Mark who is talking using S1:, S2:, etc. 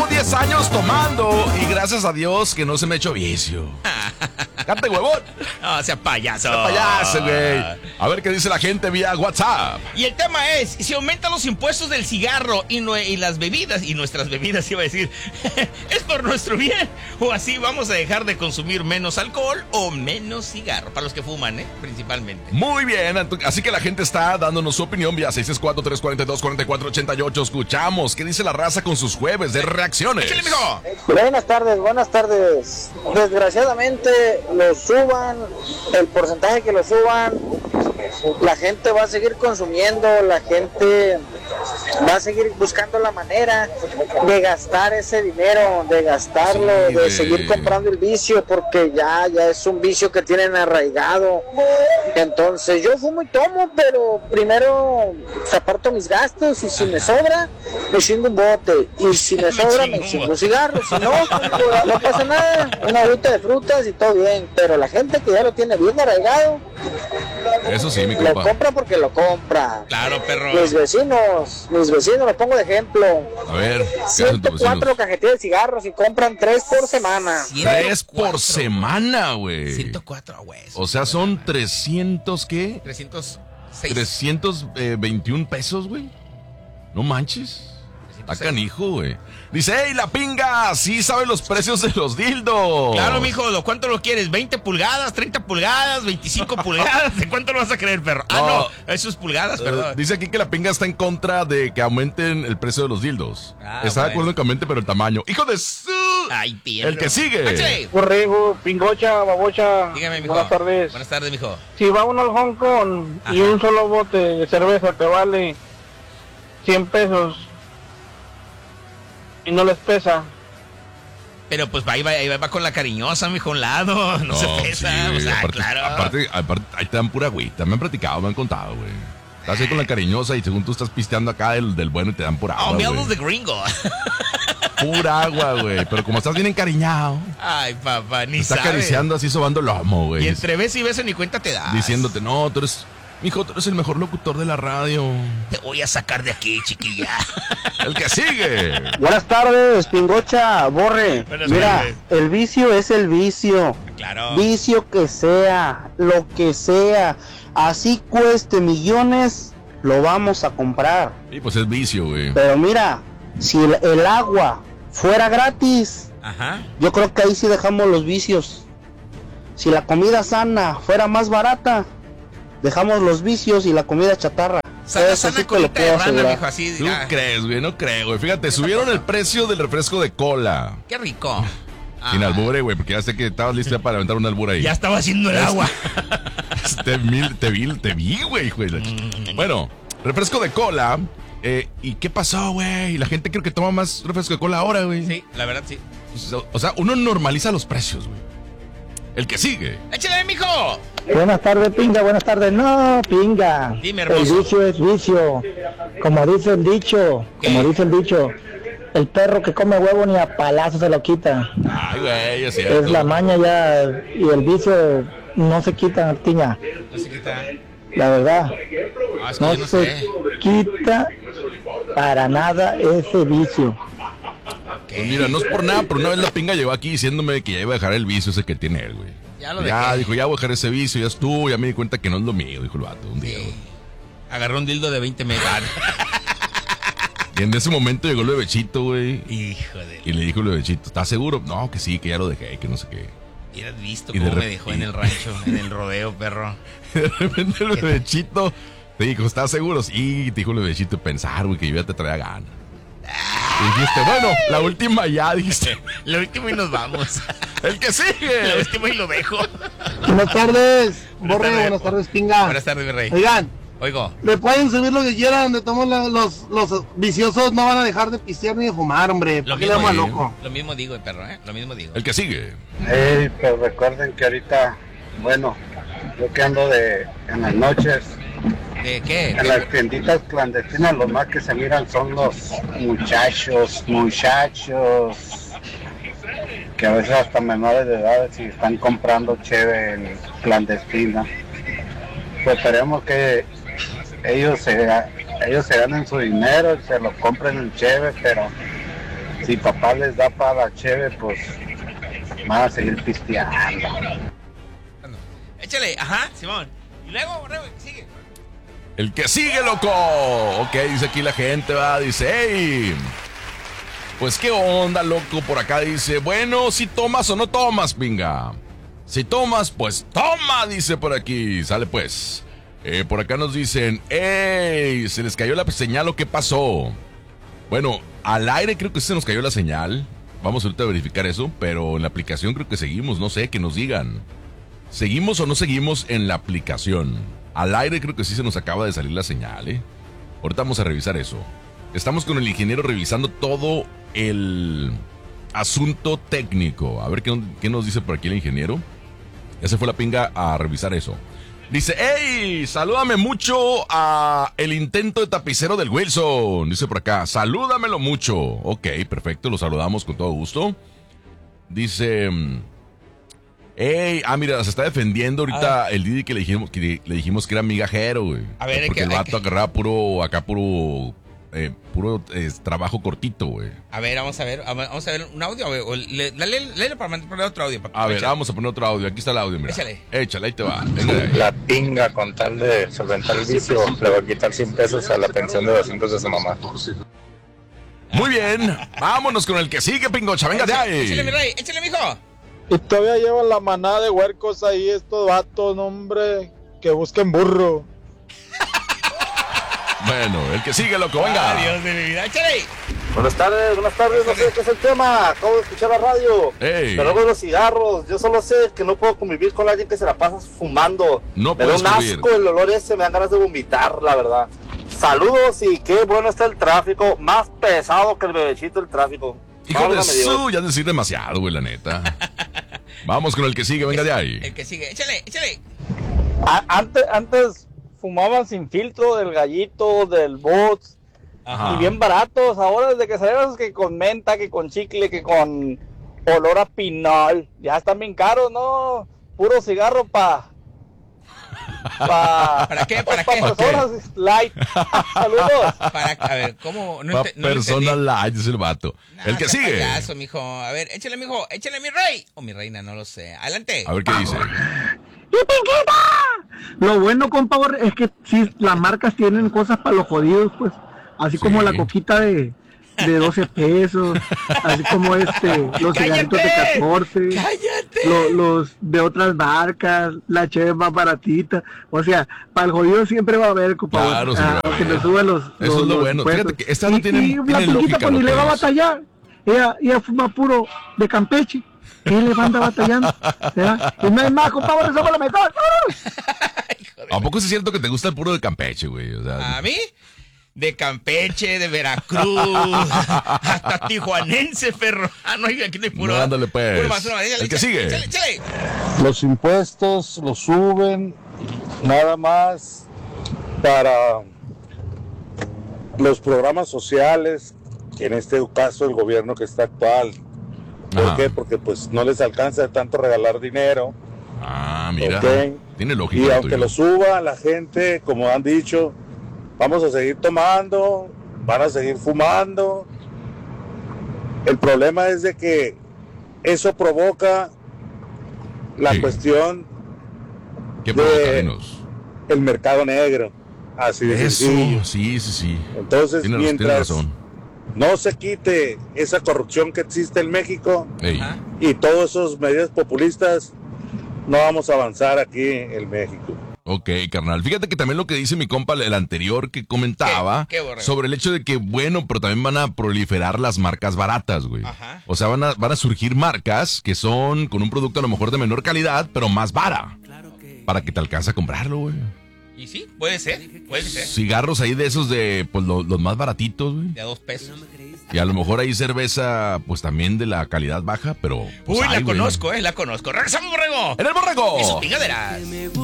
S1: llevo 10 años tomando y gracias a Dios que no se me ha hecho vicio. ¡Cante, huevón!
S2: No, sea payaso.
S1: ¡Sea payaso, güey! A ver qué dice la gente vía WhatsApp.
S2: Y el tema es, si aumentan los impuestos del cigarro y las bebidas, y nuestras bebidas, iba a decir, ¿es por nuestro bien? O así vamos a dejar de consumir menos alcohol o menos cigarro, para los que fuman, principalmente.
S1: Muy bien, así que la gente está dándonos su opinión vía 664-342-4488. Escuchamos qué dice la raza con sus jueves de reacciones.
S2: ¡Échale, mijo!
S3: Buenas tardes. Desgraciadamente lo suban, el porcentaje que lo suban, la gente va a seguir consumiendo, la gente va a seguir buscando la manera de gastar ese dinero, de gastarlo,
S1: sí,
S3: de seguir comprando el vicio, porque ya es un vicio que tienen arraigado. Entonces yo fumo y tomo, pero primero aparto mis gastos y si me sobra, me chingo un bote, y si me sobra, me chingo un cigarro, si no, no pasa nada, una agüita de frutas y todo bien, pero la gente que ya lo tiene bien arraigado,
S1: eso sí, mi
S3: lo
S1: compa.
S3: compra porque lo compra.
S2: Claro, perro.
S3: Mis vecinos, los pongo de ejemplo.
S1: A ver, ¿qué hacen tus
S3: 104
S1: vecinos?
S3: cajetillas de cigarros y compran 3 por semana.
S1: 3 por semana, güey.
S2: 104, güey.
S1: O sea, son 300, ¿qué?
S2: 306.
S1: 321 pesos, güey. No manches. Está canijo, güey. Dice, ¡hey, la pinga! Sí sabe los precios de los dildos.
S2: Claro, mijo, ¿cuánto lo quieres? ¿20 pulgadas, 30 pulgadas, 25 pulgadas? ¿De cuánto lo vas a querer, perro? No, eso es pulgadas, perdón.
S1: Dice aquí que la pinga está en contra de que aumenten el precio de los dildos. Está de acuerdo en que aumente, pero el tamaño. ¡Hijo de su!
S2: Ay, perro.
S1: El que sigue.
S2: ¡Échale!
S4: Borrego, pingocha, babocha.
S2: Dígame, mijo.
S4: Buenas tardes.
S2: Buenas tardes, mijo.
S4: Si va uno al Hong Kong y un solo bote de cerveza te vale 100 pesos y no les pesa.
S2: Pero pues ahí va con la cariñosa, mijo, a un lado. No se pesa.
S1: Sí,
S2: O sea,
S1: aparte,
S2: claro.
S1: aparte, ahí te dan pura agüita. Me han platicado, me han contado, güey. Estás ahí con la cariñosa y según tú estás pisteando acá del bueno y te dan pura agua,
S2: me
S1: güey.
S2: hablas de gringo.
S1: Pura agua, güey. Pero como estás bien encariñado,
S2: Ay, papá, ni
S1: te está
S2: sabe.
S1: acariciando así sobando el lomo, güey.
S2: Y entre beso y beso ni cuenta te das.
S1: Diciéndote, no, tú eres... Mijo, tú eres el mejor locutor de la radio.
S2: Te voy a sacar de aquí, chiquilla.
S1: El que sigue.
S3: Buenas tardes, pingocha, borre.
S2: Buenas
S3: Mira,
S2: tardes.
S3: el vicio es el vicio.
S2: Claro.
S3: Vicio que sea, lo que sea. Así cueste millones, lo vamos a comprar.
S1: Y pues es vicio, güey.
S3: Pero mira, si el agua fuera gratis,
S2: Ajá.
S3: yo creo que ahí sí dejamos los vicios. Si la comida sana fuera más barata, dejamos los vicios y la comida chatarra. Eso
S2: Sana
S3: sí te lo
S2: colita
S3: puedo
S2: de rana,
S3: asegurar.
S2: mijo, así.
S1: ¿Tú crees, güey? No creo, güey. Fíjate, subieron el precio del refresco de cola.
S2: Qué rico.
S1: Sin albure, güey, porque ya sé que estabas lista para aventar un albur ahí.
S2: Ya estaba haciendo el agua.
S1: Te vi, güey, hijo de la Bueno, refresco de cola. ¿Y qué pasó, güey? La gente creo que toma más refresco de cola ahora, güey.
S2: Sí, la verdad sí.
S1: O sea, uno normaliza los precios, güey. El que sigue.
S2: ¡Échale, mijo!
S3: Buenas tardes, pinga, buenas tardes. No, pinga.
S2: Dime,
S3: el
S2: hermoso.
S3: vicio es vicio. Como dice el dicho, el perro que come huevo ni a palazo se lo quita.
S1: Ay, güey, es cierto.
S3: Es la maña ya, y el vicio no se quita, Tiña.
S2: No se quita.
S3: La verdad,
S2: Es que
S3: no
S2: yo no
S3: se
S2: sé.
S3: quita para nada ese vicio.
S1: Pues mira, no es por nada, pero una vez la pinga llegó aquí diciéndome que ya iba a dejar el vicio ese que tiene él, güey.
S2: Ya lo
S1: Ya,
S2: dejé.
S1: dijo, ya voy a dejar ese vicio, ya estuvo, ya me di cuenta que no es lo mío, dijo el vato un día, güey.
S2: Agarró un dildo de 20 megas.
S1: Y en ese momento llegó el bebechito, güey.
S2: Hijo de...
S1: Y le dijo el bebechito, ¿estás seguro? No, que sí, que ya lo dejé, que no sé qué.
S2: Hubieras visto
S1: Y de
S2: cómo me
S1: rep-
S2: dejó en el rancho, en el rodeo, perro.
S1: De repente el bebechito te dijo, ¿estás seguro? Sí, te dijo el bebechito, pensar, güey, que yo ya te traía ganas. Y dijiste, bueno, la última ya, dijiste.
S2: Lo último y nos vamos.
S1: El que
S2: Lo
S1: sigue.
S2: último y lo dejo.
S3: Buenas tardes,
S2: Borre, buenas
S3: tardes, pinga.
S2: Buenas tardes, mi rey.
S3: Oigan,
S2: Oigo.
S3: le pueden subir lo que quieran, de todos los viciosos no van a dejar de pistear ni de fumar, hombre.
S2: Lo
S3: ¿Por qué le llaman
S1: mismo,
S3: loco?
S2: Lo mismo digo, perro, ¿eh? Lo mismo digo.
S1: El que sigue.
S5: Pues recuerden que ahorita, bueno, yo que ando en las noches,
S2: ¿De qué?
S5: en las tienditas clandestinas, los más que se miran son los muchachos, que a veces hasta menores de edad y están comprando cheve en clandestina. Pues esperemos que ellos se ganen su dinero, se lo compren en cheve, pero si papá les da para la cheve, pues van a seguir pisteando.
S2: Échale, ajá, Simón. Y luego, sigue.
S1: El que sigue, loco. Ok, dice aquí la gente, va, dice, hey. Pues qué onda, loco, por acá dice, bueno, si tomas o no tomas, pinga. Si tomas, pues toma, dice por aquí. Sale pues. Por acá nos dicen, hey, se les cayó la señal o qué pasó. Bueno, al aire creo que se nos cayó la señal. Vamos ahorita a verificar eso, pero en la aplicación creo que seguimos, no sé, que nos digan. ¿Seguimos o no seguimos en la aplicación? Al aire creo que sí se nos acaba de salir la señal, ¿eh? Ahorita vamos a revisar eso. Estamos con el ingeniero revisando todo el asunto técnico. A ver qué nos dice por aquí el ingeniero. Ya se fue la pinga a revisar eso. Dice, hey, salúdame mucho a el intento de tapicero del Wilson. Dice por acá, salúdamelo mucho. Ok, perfecto, lo saludamos con todo gusto. Dice, hey, mira, se está defendiendo ahorita el Didi que le dijimos que era migajero, güey. A ver, porque el vato agarraba puro trabajo cortito, güey.
S2: A ver, vamos a ver un audio. Léelo para poner otro audio.
S1: A ver, vamos a poner otro audio. Aquí está el audio, mira. Échale, ahí te va. Venga de ahí.
S5: La pinga, con tal de solventar el vicio, le va a quitar 100 pesos a la pensión de 200 de su mamá.
S1: Muy bien, vámonos con el que sigue, pingocha. Venga de ahí.
S2: Échale, mi rey, échale, mijo.
S4: Y todavía llevan la manada de huercos ahí, estos vatos, hombre, que busquen burro.
S1: Bueno, el que sigue, loco, venga.
S2: Dios de mi vida, échale.
S6: Buenas tardes, no sé qué es el tema, acabo de escuchar la radio.
S1: Hey.
S6: Pero luego los cigarros, yo solo sé que no puedo convivir con alguien que se la pasa fumando.
S1: No
S6: me da
S1: puedes
S6: un asco el olor ese, me dan ganas de vomitar, la verdad. Saludos y qué bueno está el tráfico, más pesado que el bebecito el tráfico.
S1: Hijo de su, ya decir demasiado, güey, la neta. Vamos con el que sigue, venga de ahí.
S2: El que sigue, échale.
S4: Antes fumaban sin filtro del Gallito, del Bots, y bien baratos. Ahora desde que salieron esos que con menta, que con chicle, que con olor a pinol, ya están bien caros, ¿no? Puro cigarro ¿Para
S2: qué?
S4: Para personas light. Saludos.
S2: A ver, ¿cómo? No
S1: personas light, es el vato. El que sigue.
S2: Payaso, mijo. A ver, échale, mijo. Échale, mi rey. O mi reina, no lo sé. Adelante.
S1: A ver qué dice.
S7: ¡Y Pinquita! Lo bueno, compa, es que sí, las marcas tienen cosas para los jodidos, pues. Así como la coquita de 12 pesos, así como los cigarritos de 14, los de otras marcas, la cheve más baratita. O sea, para el jodido siempre va a haber, compa.
S1: Claro,
S7: aunque le suben los
S1: eso es lo bueno.
S7: Impuestos.
S1: Fíjate que esta no tiene
S7: la Pinquita pues ni le va a batallar. Ella fuma puro de Campeche. ¿Qué le anda batallando? ¿Verdad? Y no es más, compadre, somos la mejor.
S1: ¿A poco es cierto que te gusta el puro de Campeche, güey? O sea,
S2: ¿a mí? De Campeche, de Veracruz, hasta tijuanense, perro. No, aquí no hay puro.
S1: No, ándale, pues.
S2: Puro más,
S1: el que sigue.
S2: Échale.
S5: Los impuestos los suben nada más para los programas sociales, en este caso el gobierno que está actual. ¿Por qué? Porque pues no les alcanza de tanto regalar dinero.
S1: Mira.
S5: ¿Okay?
S1: Tiene lógica.
S5: Y aunque lo suba la gente, como han dicho, vamos a seguir tomando, van a seguir fumando. El problema es de que eso provoca la cuestión
S1: de
S5: el mercado negro. Así de sencillo.
S1: Sí.
S5: Entonces,
S1: tienes razón.
S5: No se quite esa corrupción que existe en México y todos esos medidas populistas, no vamos a avanzar aquí en México.
S1: Ok, carnal. Fíjate que también lo que dice mi compa, el anterior que comentaba, sobre el hecho de que, bueno, pero también van a proliferar las marcas baratas, güey. O sea, van a surgir marcas que son con un producto a lo mejor de menor calidad, pero más vara. Para que te alcance a comprarlo, güey.
S2: Y sí, puede ser.
S1: Cigarros ahí de esos de, pues, los más baratitos, güey.
S2: De a 2 pesos.
S1: Y a lo mejor hay cerveza, pues, también de la calidad baja, pero... Pues,
S2: la conozco. Regresamos, borrego.
S1: ¡En el borrego!
S2: Y sus picaderas.